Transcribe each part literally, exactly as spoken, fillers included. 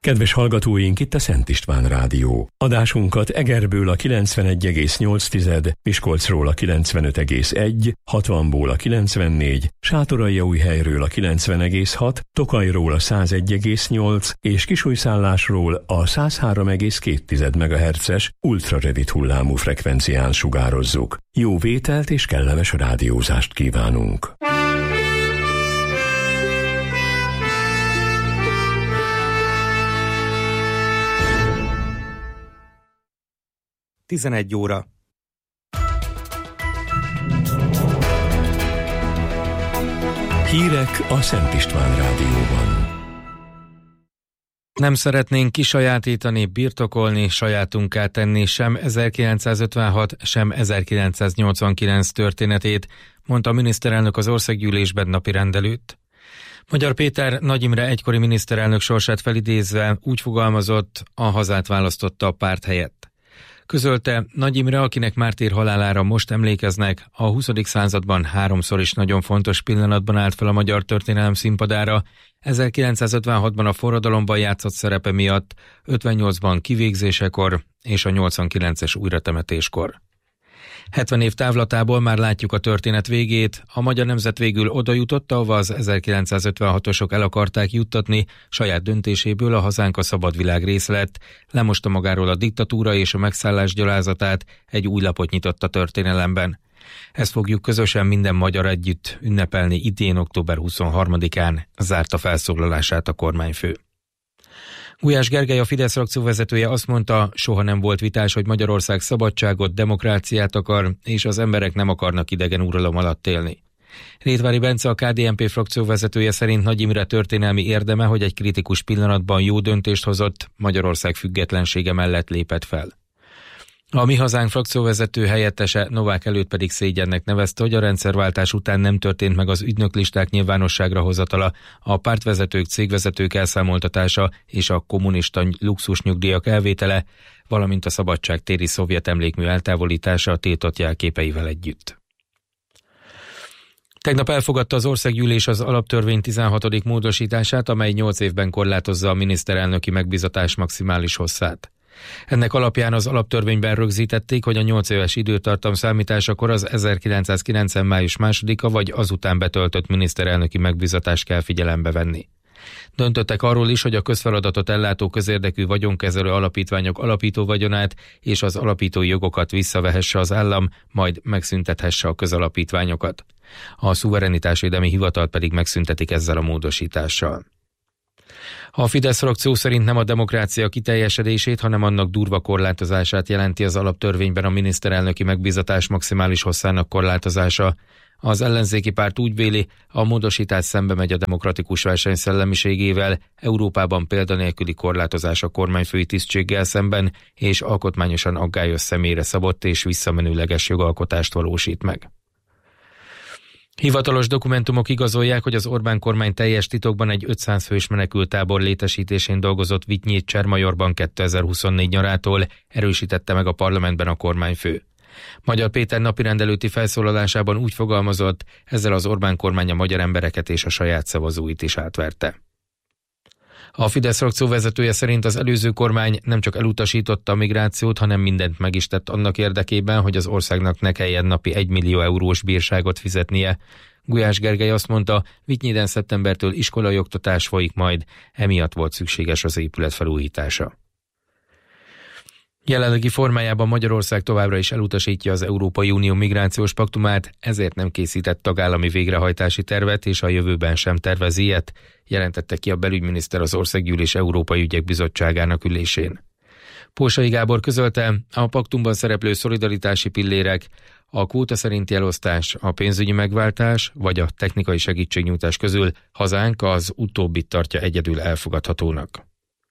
Kedves hallgatóink, itt a Szent István Rádió. Adásunkat Egerből a kilencvenegy egész nyolc, Miskolcról a kilencvenöt egész egy, hatvanból a kilencvennégy, Sátoraljaújhelyről a kilencven egész hat, Tokajról a százegy egész nyolc és Kisújszállásról a száz három egész két megahertzes ultrarövid hullámú frekvencián sugározzuk. Jó vételt és kellemes rádiózást kívánunk! tizenegy óra. Hírek a Szent István Rádióban. Nem szeretnénk kisajátítani, birtokolni, sajátunká tenni sem ezerkilencszázötvenhat, sem ezerkilencszáznyolcvankilenc történetét, mondta a miniszterelnök az országgyűlésben napirendelőtt. Magyar Péter Nagy Imre egykori miniszterelnök sorsát felidézve úgy fogalmazott, a hazát választotta a párt helyett. Közölte, Nagy Imre, akinek mártír halálára most emlékeznek, a huszadik században háromszor is nagyon fontos pillanatban állt fel a magyar történelem színpadára, ezerkilencszázötvenhatban a forradalomban játszott szerepe miatt, ötvennyolcban kivégzésekor és a nyolcvankilences újratemetéskor. hetven év távlatából már látjuk a történet végét, a magyar nemzet végül oda jutott, ahova az ezerkilencszázötvenhatosok el akarták juttatni, saját döntéséből a hazánk a szabad világ része lett, lemosta magáról a diktatúra és a megszállás gyalázatát, egy új lapot nyitott a történelemben. Ezt fogjuk közösen minden magyar együtt ünnepelni idén október huszonharmadikán, zárta felszólalását a kormányfő. Gulyás Gergely, a Fidesz frakcióvezetője azt mondta, soha nem volt vitás, hogy Magyarország szabadságot, demokráciát akar, és az emberek nem akarnak idegen uralom alatt élni. Rétvári Bence, a ká dé en pé frakcióvezetője szerint Nagy Imre történelmi érdeme, hogy egy kritikus pillanatban jó döntést hozott, Magyarország függetlensége mellett lépett fel. A Mi Hazánk frakcióvezető helyettese Novák előtt pedig szégyennek nevezte, hogy a rendszerváltás után nem történt meg az ügynöklisták nyilvánosságra hozatala, a pártvezetők, cégvezetők elszámoltatása és a kommunista luxusnyugdíjak elvétele, valamint a szabadságtéri szovjet emlékmű eltávolítása a tiltott jelképeivel együtt. Tegnap elfogadta az országgyűlés az alaptörvény tizenhatodik módosítását, amely nyolc évben korlátozza a miniszterelnöki megbízatás maximális hosszát. Ennek alapján az alaptörvényben rögzítették, hogy a nyolc éves időtartam számításakor az ezerkilencszázkilencven. május másodika vagy azután betöltött miniszterelnöki megbízatást kell figyelembe venni. Döntöttek arról is, hogy a közfeladatot ellátó közérdekű vagyonkezelő alapítványok alapító vagyonát és az alapítói jogokat visszavehesse az állam, majd megszüntethesse a közalapítványokat. A szuverenitásvédelmi hivatalt pedig megszüntetik ezzel a módosítással. A Fidesz frakció szerint nem a demokrácia kiteljesedését, hanem annak durva korlátozását jelenti az alaptörvényben a miniszterelnöki megbízatás maximális hosszának korlátozása. Az ellenzéki párt úgy véli, a módosítás szembe megy a demokratikus verseny szellemiségével, Európában példanélküli korlátozás a kormányfői tisztséggel szemben, és alkotmányosan aggályos személyre szabott és visszamenőleges jogalkotást valósít meg. Hivatalos dokumentumok igazolják, hogy az Orbán kormány teljes titokban egy ötszáz fős menekülttábor létesítésén dolgozott Vitynyét Csermajorban kétezer-huszonnégy nyarától, erősítette meg a parlamentben a kormányfő. Magyar Péter napirendelőti felszólalásában úgy fogalmazott, ezzel az Orbán kormány a magyar embereket és a saját szavazóit is átverte. A Fidesz frakció vezetője szerint az előző kormány nem csak elutasította a migrációt, hanem mindent meg is tett annak érdekében, hogy az országnak ne kelljen napi egymillió eurós bírságot fizetnie. Gulyás Gergely azt mondta, Vitynyéden szeptembertől iskolai oktatás folyik majd, emiatt volt szükséges az épület felújítása. Jelenlegi formájában Magyarország továbbra is elutasítja az Európai Unió migrációs paktumát, ezért nem készített tagállami végrehajtási tervet, és a jövőben sem tervez ilyet, jelentette ki a belügyminiszter az Országgyűlés Európai Ügyek Bizottságának ülésén. Pósai Gábor közölte, a paktumban szereplő szolidaritási pillérek, a kvóta szerinti elosztás, a pénzügyi megváltás vagy a technikai segítségnyújtás közül hazánk az utóbbit tartja egyedül elfogadhatónak.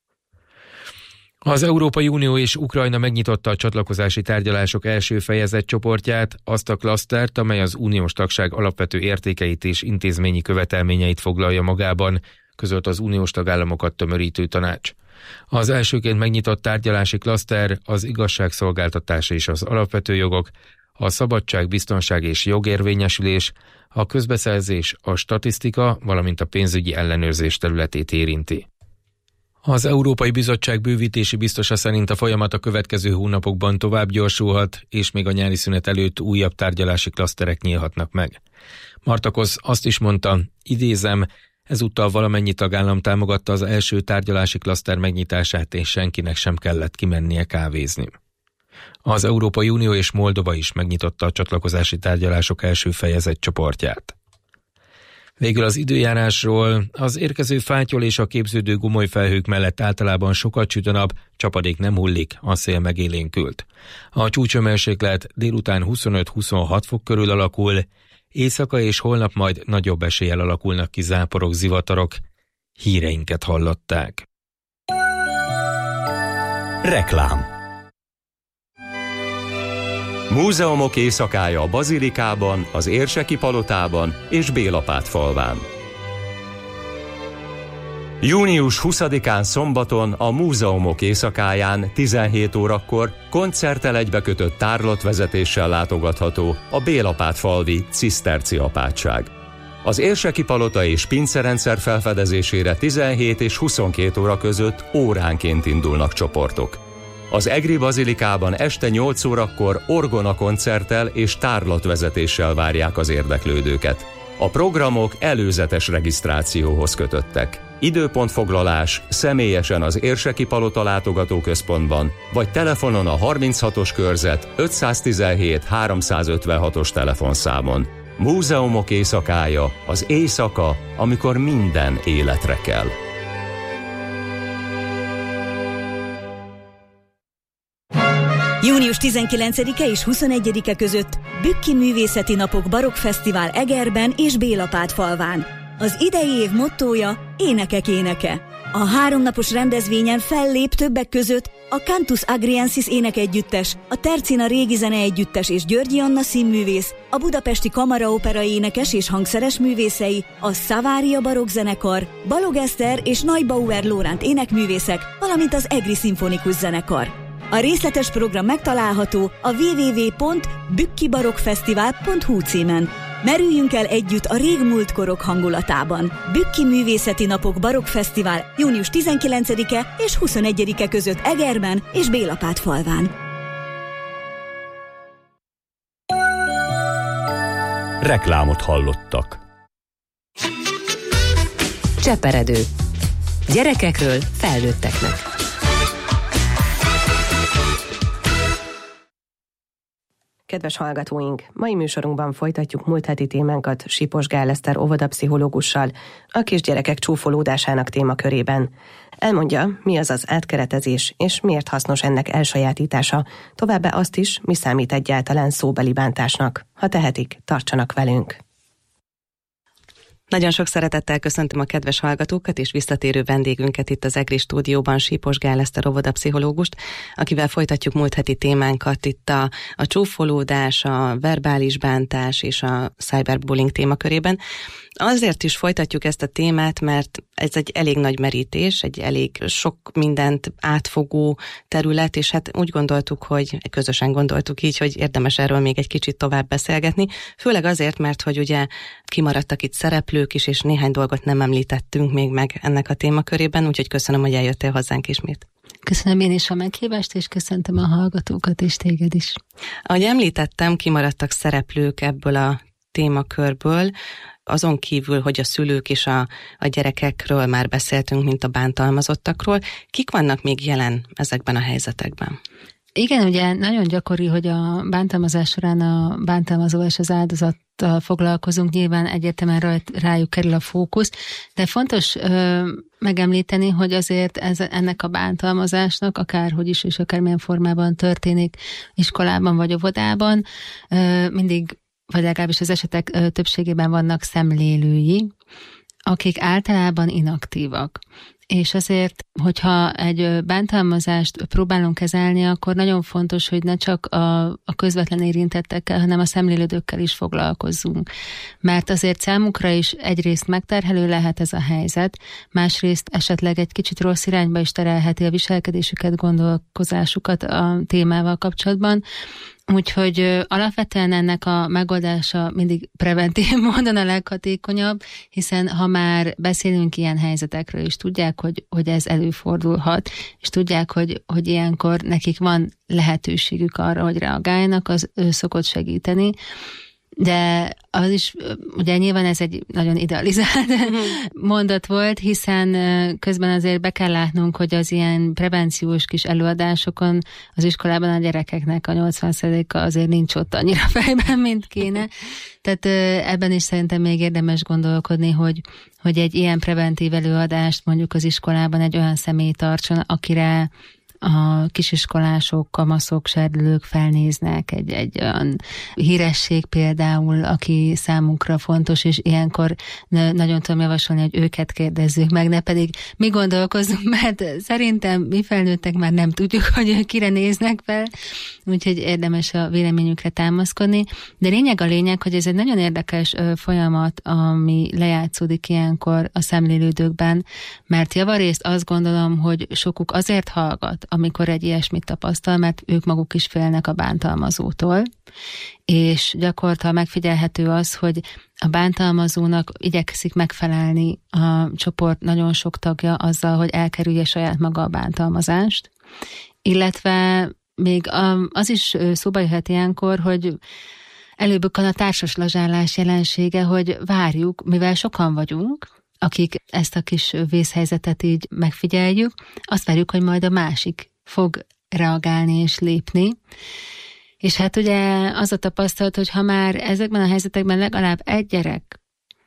Az Európai Unió és Ukrajna megnyitotta a csatlakozási tárgyalások első fejezet csoportját, azt a klasztert, amely az uniós tagság alapvető értékeit és intézményi követelményeit foglalja magában, közölt az uniós tagállamokat tömörítő tanács. Az elsőként megnyitott tárgyalási klaszter az igazságszolgáltatás és az alapvető jogok, a szabadság, biztonság és jogérvényesülés, a közbeszerzés, a statisztika, valamint a pénzügyi ellenőrzés területét érinti. Az Európai Bizottság bővítési biztosa szerint a folyamat a következő hónapokban tovább gyorsulhat, és még a nyári szünet előtt újabb tárgyalási klaszterek nyílhatnak meg. Marta Kosz azt is mondta, idézem, ezúttal valamennyi tagállam támogatta az első tárgyalási klaszter megnyitását, és senkinek sem kellett kimennie kávézni. Az Európai Unió és Moldova is megnyitotta a csatlakozási tárgyalások első fejezet csoportját. Végül az időjárásról: az érkező fátyol és a képződő gomolyfelhők mellett általában sokat süt a nap, csapadék nem hullik, a szél megélénkült. A csúcshőmérséklet délután huszonöt-huszonhat fok körül alakul, éjszaka és holnap majd nagyobb eséllyel alakulnak ki záporok, zivatarok. Híreinket hallották. Reklám. Múzeumok éjszakája a Bazilikában, az Érseki palotában és Bélapát falván. június huszadikán szombaton a Múzeumok éjszakáján tizenhét órakor koncerttel egybekötött tárlatvezetéssel látogatható a Bélapát falvi ciszterci apátság. Az Érseki palota és pincerendszer felfedezésére tizenhét és huszonkét óra között óránként indulnak csoportok. Az Egri Bazilikában este nyolc órakor orgona koncerttel és tárlatvezetéssel várják az érdeklődőket. A programok előzetes regisztrációhoz kötöttek. Időpontfoglalás személyesen az Érseki Palota látogatóközpontban, vagy telefonon a harminchatos körzet ötszáztizenhét háromszázötvenhatos telefonszámon. Múzeumok éjszakája, az éjszaka, amikor minden életre kell. június tizenkilencedike és huszonegyedike között Bükki Művészeti Napok Barokk Fesztivál Egerben és Bélapát falván. Az idei év mottója Énekek éneke. A háromnapos rendezvényen fellép többek között a Cantus Agriensis énekegyüttes, a Tercina Régi Zeneegyüttes és Györgyi Anna színművész, a Budapesti Kamaraopera énekes és hangszeres művészei, a Szavária Barokk Zenekar, Balog Eszter és Neubauer Lóránt énekművészek, valamint az Egri Szimfonikus Zenekar. A részletes program megtalálható a double-u double-u double-u pont bükkibarokkfesztivál pont hu címen. Merüljünk el együtt a régmúlt korok hangulatában. Bükki Művészeti Napok Barokk Fesztivál június tizenkilencedike és huszonegyedike között Egerben és Bélapát falván. Reklámot hallottak. Cseperedő. Gyerekekről felnőtteknek. Kedves hallgatóink! Mai műsorunkban folytatjuk múlt heti témánkat Sipos Gál Eszter óvodapszichológussal, a kisgyerekek csúfolódásának témakörében. Elmondja, mi az az átkeretezés, és miért hasznos ennek elsajátítása, továbbá azt is, mi számít egyáltalán szóbeli bántásnak. Ha tehetik, tartsanak velünk! Nagyon sok szeretettel köszöntöm a kedves hallgatókat és visszatérő vendégünket itt az Egri stúdióban, Sipos Gál Eszter óvodapszichológust, akivel folytatjuk múlt heti témánkat itt a, a csúfolódás, a verbális bántás és a cyberbullying témakörében. Azért is folytatjuk ezt a témát, mert ez egy elég nagy merítés, egy elég sok mindent átfogó terület, és hát úgy gondoltuk, hogy közösen gondoltuk így, hogy érdemes erről még egy kicsit tovább beszélgetni, főleg azért, mert hogy ugye kimaradtak itt szereplők is, és néhány dolgot nem említettünk még meg ennek a témakörében, úgyhogy köszönöm, hogy eljöttél hozzánk ismét. Köszönöm én is a meghívást, és köszöntöm a hallgatókat és téged is. Ahogy említettem, kimaradtak szereplők ebből a témakörből, azon kívül, hogy a szülők és a, a gyerekekről már beszéltünk, mint a bántalmazottakról. Kik vannak még jelen ezekben a helyzetekben? Igen, ugye nagyon gyakori, hogy a bántalmazás során a bántalmazó és az áldozattal foglalkozunk, nyilván egyértelműen rájuk kerül a fókusz, de fontos ö, megemlíteni, hogy azért ez, ennek a bántalmazásnak, akárhogy is és akármilyen formában történik, iskolában vagy óvodában, ö, mindig, vagy legalábbis az esetek ö, többségében vannak szemlélői, akik általában inaktívak. És azért, hogyha egy bántalmazást próbálunk kezelni, akkor nagyon fontos, hogy ne csak a, a közvetlen érintettekkel, hanem a szemlélődőkkel is foglalkozzunk. Mert azért számukra is egyrészt megterhelő lehet ez a helyzet, másrészt esetleg egy kicsit rossz irányba is terelheti a viselkedésüket, gondolkozásukat a témával kapcsolatban. Úgyhogy ö, alapvetően ennek a megoldása mindig preventív módon a leghatékonyabb, hiszen ha már beszélünk ilyen helyzetekről, és tudják, hogy, hogy ez előfordulhat, és tudják, hogy, hogy ilyenkor nekik van lehetőségük arra, hogy reagáljanak, az ő szokott segíteni. De az is, ugye nyilván ez egy nagyon idealizált mondat volt, hiszen közben azért be kell látnunk, hogy az ilyen prevenciós kis előadásokon az iskolában a gyerekeknek a nyolcvan százaléka azért nincs ott annyira fejben, mint kéne. Tehát ebben is szerintem még érdemes gondolkodni, hogy, hogy egy ilyen preventív előadást mondjuk az iskolában egy olyan személy tartson, akire a kisiskolások, kamaszok, serdülők felnéznek, egy, egy olyan híresség például, aki számunkra fontos, és ilyenkor nagyon tudom javasolni, hogy őket kérdezzük meg, ne pedig mi gondolkozunk, mert szerintem mi felnőttek már nem tudjuk, hogy kire néznek fel, úgyhogy érdemes a véleményükre támaszkodni. De lényeg a lényeg, hogy ez egy nagyon érdekes folyamat, ami lejátszódik ilyenkor a szemlélődőkben, mert javarészt azt gondolom, hogy sokuk azért hallgat, amikor egy ilyesmit tapasztal, mert ők maguk is félnek a bántalmazótól, és gyakorlatilag megfigyelhető az, hogy a bántalmazónak igyekszik megfelelni a csoport nagyon sok tagja azzal, hogy elkerülje saját maga a bántalmazást, illetve még az is szóba jöhet ilyenkor, hogy előbukkan a társas lazsálás jelensége, hogy várjuk, mivel sokan vagyunk, akik ezt a kis vészhelyzetet így megfigyeljük, azt várjuk, hogy majd a másik fog reagálni és lépni. És hát ugye az a tapasztalat, hogy ha már ezekben a helyzetekben legalább egy gyerek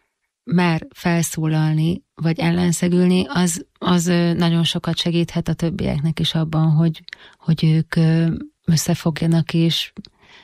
mer felszólalni, vagy ellenszegülni, az, az nagyon sokat segíthet a többieknek is abban, hogy, hogy ők összefogjanak és,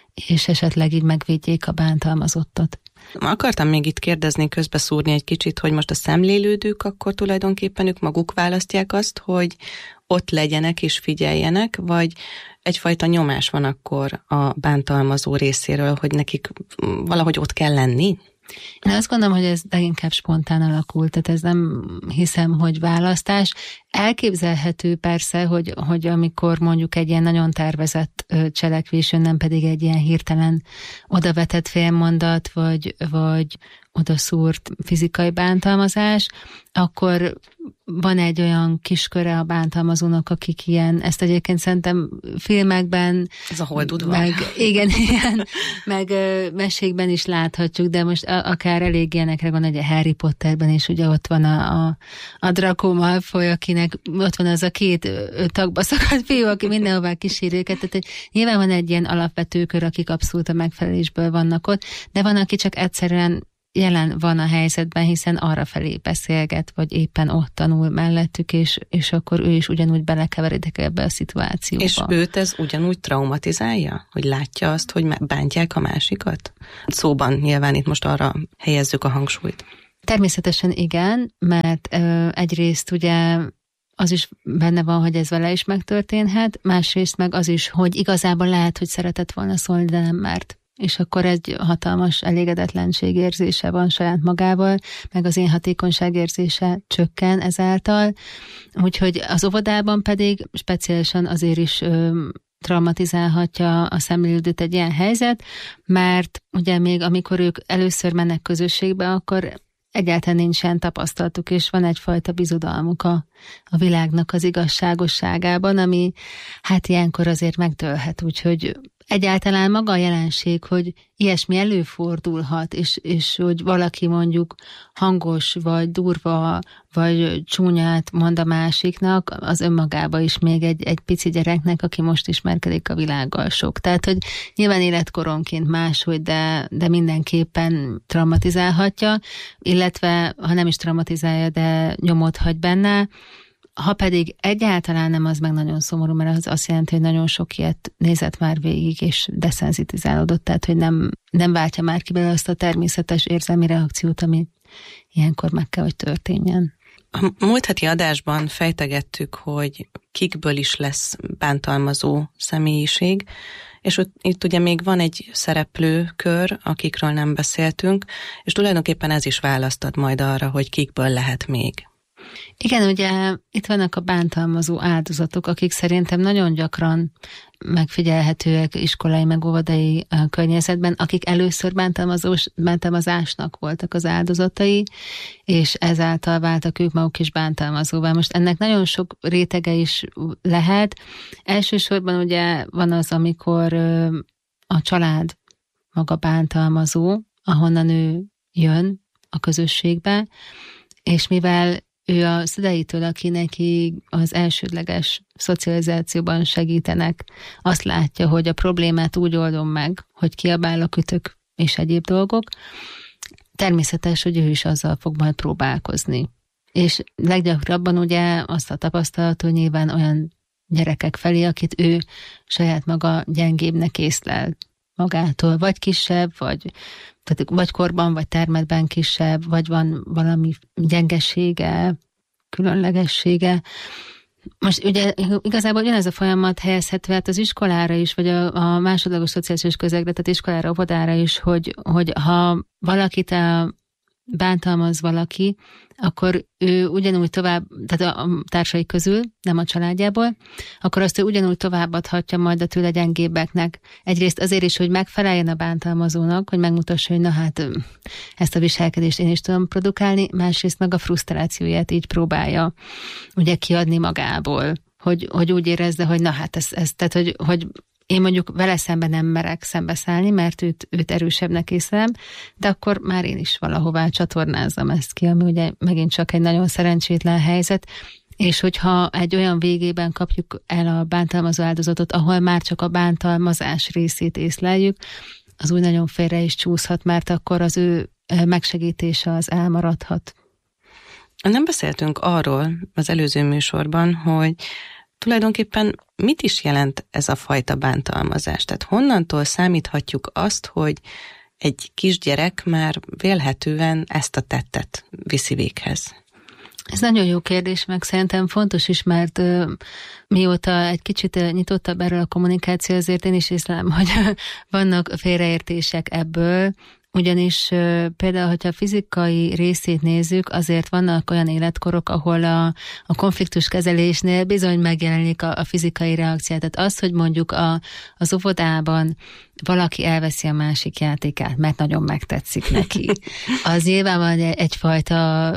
és esetleg így megvédjék a bántalmazottat. Akartam még itt kérdezni, közbeszúrni egy kicsit, hogy most a szemlélődők akkor tulajdonképpen ők maguk választják azt, hogy ott legyenek és figyeljenek, vagy egyfajta nyomás van akkor a bántalmazó részéről, hogy nekik valahogy ott kell lenni? Én azt gondolom, hogy ez leginkább spontán alakult, tehát ez nem hiszem, hogy választás. Elképzelhető persze, hogy, hogy amikor mondjuk egy ilyen nagyon tervezett cselekvésön, nem pedig egy ilyen hirtelen odavetett félmondat, vagy, vagy odaszúrt fizikai bántalmazás, akkor van egy olyan kisköre a bántalmazónak, akik ilyen, ezt egyébként szerintem filmekben, ez a holdudvar. Meg, igen, igen, meg mesékben is láthatjuk, de most akár elég ilyenekre van, hogy a Harry Potterben is ugye ott van a, a, a Draco Malfoy, akinek ott van az a két tagba szakadt fiú, aki mindenhová kísér őket, tehát nyilván van egy ilyen alapvető kör, akik abszolút a megfelelésből vannak ott, de van, aki csak egyszerűen jelen van a helyzetben, hiszen arra felé beszélget, vagy éppen ott tanul mellettük, és, és akkor ő is ugyanúgy belekeveredik ebbe a szituációba. És őt ez ugyanúgy traumatizálja? Hogy látja azt, hogy bántják a másikat? Szóban nyilván itt most arra helyezzük a hangsúlyt. Természetesen igen, mert ö, egyrészt ugye az is benne van, hogy ez vele is megtörténhet, másrészt meg az is, hogy igazából lehet, hogy szeretett volna szólni, de nem mert. És akkor egy hatalmas elégedetlenség érzése van saját magával, meg az én hatékonyságérzése csökken ezáltal. Úgyhogy az óvodában pedig speciálisan azért is ö, traumatizálhatja a szemlélődőt egy ilyen helyzet, mert ugye még amikor ők először mennek közösségbe, akkor egyáltalán nincsen tapasztalatuk, és van egyfajta bizodalmuk a, a világnak az igazságosságában, ami hát ilyenkor azért megdőlhet, úgyhogy egyáltalán maga a jelenség, hogy ilyesmi előfordulhat, és, és hogy valaki mondjuk hangos, vagy durva, vagy csúnyát mond a másiknak, az önmagába is még egy, egy pici gyereknek, aki most ismerkedik a világgal sok. Tehát, hogy nyilván életkoronként máshogy, de, de mindenképpen traumatizálhatja, illetve ha nem is traumatizálja, de nyomot hagy benne. Ha pedig egyáltalán nem, az meg nagyon szomorú, mert az azt jelenti, hogy nagyon sok ilyet nézett már végig, és deszenzitizálódott, tehát hogy nem, nem váltja már ki belőle azt a természetes érzelmi reakciót, ami ilyenkor meg kell, hogy történjen. A múlt heti adásban fejtegettük, hogy kikből is lesz bántalmazó személyiség, és ott, itt ugye még van egy szereplőkör, akikről nem beszéltünk, és tulajdonképpen ez is választad majd arra, hogy kikből lehet még. Igen, ugye itt vannak a bántalmazó áldozatok, akik szerintem nagyon gyakran megfigyelhetőek iskolai meg óvodai környezetben, akik először bántalmazós, bántalmazásnak voltak az áldozatai, és ezáltal váltak ők maguk is bántalmazóvá. Most ennek nagyon sok rétege is lehet. Elsősorban ugye van az, amikor a család maga bántalmazó, ahonnan ő jön a közösségbe, és mivel ő a szüleitől, aki neki az elsődleges szocializációban segítenek, azt látja, hogy a problémát úgy oldom meg, hogy kiabálok, ütök és egyéb dolgok, természetes, hogy ő is azzal fog majd próbálkozni. És leggyakrabban ugye azt a tapasztalat, hogy nyilván olyan gyerekek felé, akit ő saját maga gyengébbnek észlel magától, vagy kisebb, vagy, tehát vagy korban, vagy termetben kisebb, vagy van valami gyengesége, különlegessége. Most ugye igazából ugyanez a folyamat helyezhető hát az iskolára is, vagy a, a másodlagos szociális közegre, tehát iskolára, óvodára is, hogy, hogy ha valakit a bántalmaz valaki, akkor ő ugyanúgy tovább, tehát a társai közül, nem a családjából, akkor azt ő ugyanúgy továbbadhatja majd a tőle gyengébbeknek. Egyrészt azért is, hogy megfeleljen a bántalmazónak, hogy megmutassa, hogy na hát ezt a viselkedést én is tudom produkálni, másrészt meg a frusztrációját így próbálja ugye kiadni magából, hogy, hogy úgy érezze, hogy na hát ez, ez tehát, hogy, hogy én mondjuk vele szemben nem merek szembeszállni, mert őt, őt erősebbnek észlelem, de akkor már én is valahová csatornázzam ezt ki, ami ugye megint csak egy nagyon szerencsétlen helyzet, és hogyha egy olyan végében kapjuk el a bántalmazó áldozatot, ahol már csak a bántalmazás részét észleljük, az úgy nagyon félre is csúszhat, mert akkor az ő megsegítése az elmaradhat. Nem beszéltünk arról az előző műsorban, hogy tulajdonképpen mit is jelent ez a fajta bántalmazás? Tehát honnantól számíthatjuk azt, hogy egy kisgyerek már vélhetően ezt a tettet viszi véghez? Ez nagyon jó kérdés, meg szerintem fontos is, mert uh, mióta egy kicsit nyitottabb erről a kommunikáció, azért én is észlelem, hogy vannak félreértések ebből, ugyanis uh, például, hogyha a fizikai részét nézzük, azért vannak olyan életkorok, ahol a, a konfliktus kezelésnél bizony megjelenik a, a fizikai reakció. Tehát az, hogy mondjuk a, az óvodában valaki elveszi a másik játékát, mert nagyon megtetszik neki, az nyilván egyfajta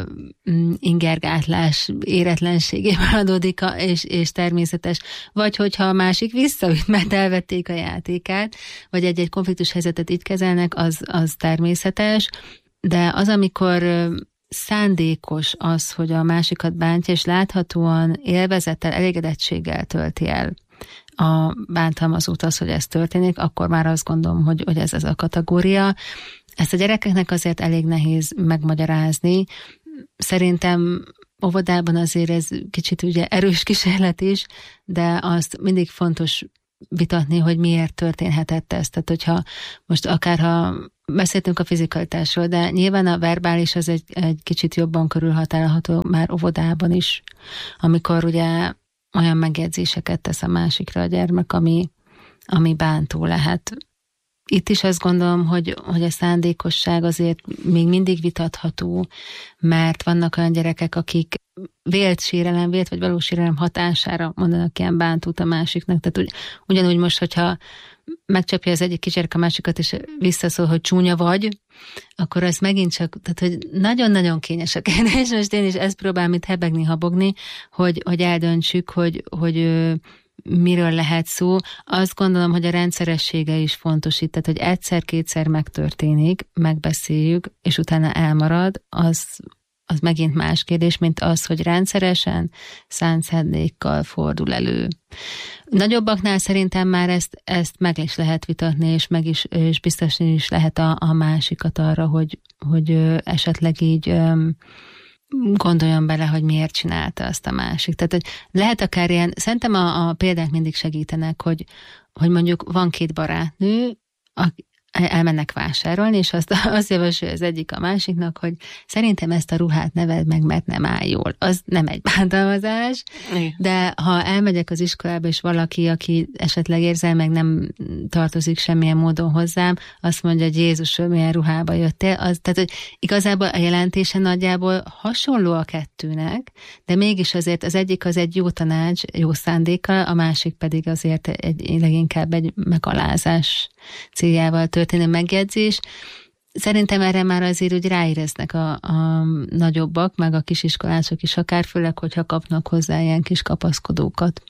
ingergátlás éretlenségében adódik, és, és természetes. Vagy hogyha a másik visszaüt, mert elvették a játékát, vagy egy-egy konfliktus helyzetet így kezelnek, az, az természetes, de az, amikor szándékos az, hogy a másikat bántja, és láthatóan élvezettel, elégedettséggel tölti el a bántalmazót az, hogy ez történik, akkor már azt gondolom, hogy, hogy ez az a kategória. Ezt a gyerekeknek azért elég nehéz megmagyarázni. Szerintem óvodában azért ez kicsit ugye erős kísérlet is, de azt mindig fontos vitatni, hogy miért történhetett ez. Tehát, hogyha most akár ha beszéltünk a fizikalitásról, de nyilván a verbális az egy, egy kicsit jobban körülhatárolható már óvodában is, amikor ugye olyan megjegyzéseket tesz a másikra a gyermek, ami, ami bántó lehet. Itt is azt gondolom, hogy, hogy a szándékosság azért még mindig vitatható, mert vannak olyan gyerekek, akik vélt sérelem, vélt vagy valós sérelem hatására mondanak ilyen bántót a másiknak. Tehát ugy, ugyanúgy most, hogyha megcsapja az egyik kisgyerek a másikat, és visszaszól, hogy csúnya vagy, akkor ez megint csak, tehát hogy nagyon-nagyon kényes a kérdés, most én is ezt próbálom itt hebegni, habogni, hogy, hogy eldöntsük, hogy, hogy miről lehet szó. Azt gondolom, hogy a rendszeressége is fontos itt, tehát hogy egyszer-kétszer megtörténik, megbeszéljük, és utána elmarad, az, az megint más kérdés, mint az, hogy rendszeresen szánt szándékkal fordul elő. Nagyobbaknál szerintem már ezt, ezt meg is lehet vitatni, és meg is, és biztosítani is lehet a, a másikat arra, hogy, hogy esetleg így gondoljon bele, hogy miért csinálta azt a másik. Tehát, hogy lehet akár ilyen, szerintem a, a példák mindig segítenek, hogy, hogy mondjuk van két barátnő, elmennek vásárolni, és azt, azt javasolja az egyik a másiknak, hogy szerintem ezt a ruhát neveld meg, mert nem áll jól. Az nem egy bántalmazás, de ha elmegyek az iskolába, és valaki, aki esetleg érzelmileg nem tartozik semmilyen módon hozzám, azt mondja, hogy Jézus, milyen ruhába jöttél, az, tehát hogy igazából a jelentése nagyjából hasonló a kettőnek, de mégis azért az egyik az egy jó tanács, jó szándékkal, a másik pedig azért egy, leginkább egy megalázás céljával történő megjegyzés. Szerintem erre már azért úgy ráéreznek a, a nagyobbak, meg a kisiskolások is, akár főleg, hogyha kapnak hozzá ilyen kis kapaszkodókat.